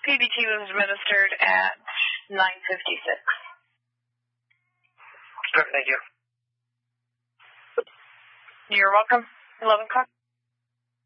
PBT was administered at 9:56. Sure, thank you. You're welcome. 11 o'clock.